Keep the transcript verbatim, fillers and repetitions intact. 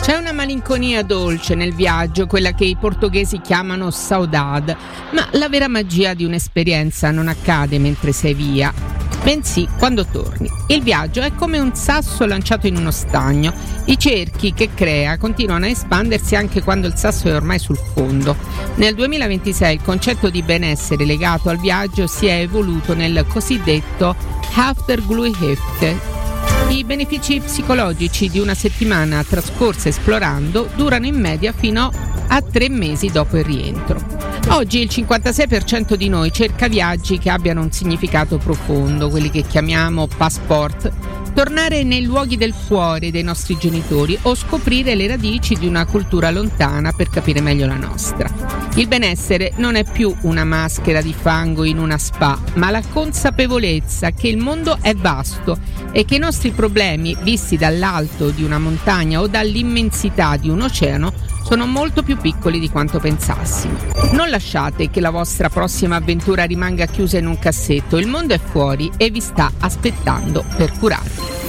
C'è una malinconia dolce nel viaggio, quella che i portoghesi chiamano saudade, ma la vera magia di un'esperienza non accade mentre sei via, bensì quando torni. Il viaggio è come un sasso lanciato in uno stagno. I cerchi che crea continuano a espandersi anche quando il sasso è ormai sul fondo. Nel duemilaventisei il concetto di benessere legato al viaggio si è evoluto nel cosiddetto Afterglühefte. I benefici psicologici di una settimana trascorsa esplorando durano in media fino a tre mesi dopo il rientro. Oggi il cinquantasei per cento di noi cerca viaggi che abbiano un significato profondo, quelli che chiamiamo passport, tornare nei luoghi del cuore dei nostri genitori o scoprire le radici di una cultura lontana per capire meglio la nostra. Il benessere non è più una maschera di fango in una spa, ma la consapevolezza che il mondo è vasto e che i nostri problemi, visti dall'alto di una montagna o dall'immensità di un oceano, sono molto più piccoli di quanto pensassimo. Non lasciate che la vostra prossima avventura rimanga chiusa in un cassetto, il mondo è fuori e vi sta aspettando per curarvi.